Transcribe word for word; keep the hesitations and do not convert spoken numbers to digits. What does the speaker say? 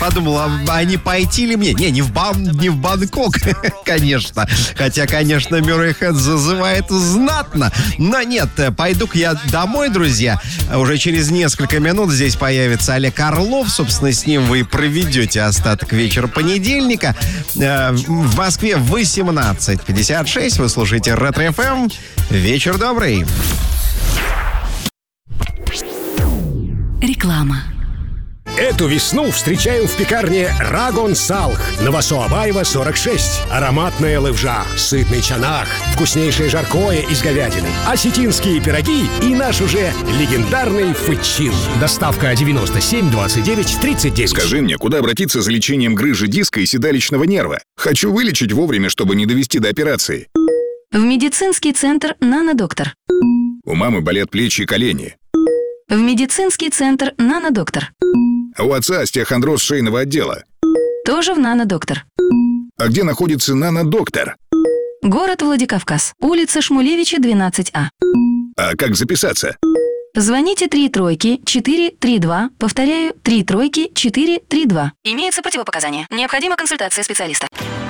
подумал, а, а не пойти ли мне? Не, не в, Бан, не в Бангкок, конечно. Хотя, конечно, Мюррей Хэт зазывает знатно. Но нет, пойду-ка я домой, друзья. Уже через несколько минут здесь появится Олег Орлов. Собственно, с ним вы проведете остаток вечера понедельника. В Москве восемнадцать пятьдесят шесть. Вы слушаете Ретро эф эм. Вечер добрый. Реклама. Эту весну встречаем в пекарне Рагон Салх. Новосоабаева, сорок шесть. Ароматная лывжа, сытный чанах, вкуснейшее жаркое из говядины, осетинские пироги и наш уже легендарный фычин. Доставка девяносто семь двадцать девять тридцать девять. Скажи мне, куда обратиться за лечением грыжи диска и седалищного нерва? Хочу вылечить вовремя, чтобы не довести до операции. В медицинский центр «Нанодоктор». У мамы болят плечи и колени. В медицинский центр «Нанодоктор». А у отца остеохондроз шейного отдела. Тоже в «Нанодоктор». А где находится «Нанодоктор»? Город Владикавказ. Улица Шмулевича, двенадцать А. А как записаться? Звоните три тройки четыре три два. Повторяю, три тройки четыре три два. Имеются противопоказания. Необходима консультация специалиста.